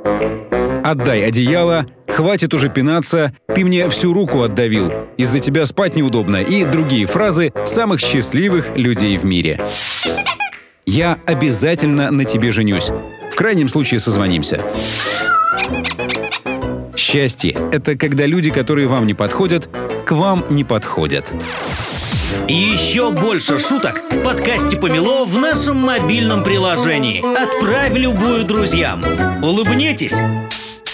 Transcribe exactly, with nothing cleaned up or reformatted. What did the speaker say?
«Отдай одеяло», «Хватит уже пинаться», «Ты мне всю руку отдавил», «Из-за тебя спать неудобно» и другие фразы самых счастливых людей в мире. «Я обязательно на тебе женюсь». В крайнем случае созвонимся. Счастье – это когда люди, которые вам не подходят, к вам не подходят. Еще больше шуток в подкасте «Помело» в нашем мобильном приложении. Отправь любую друзьям. Улыбнитесь!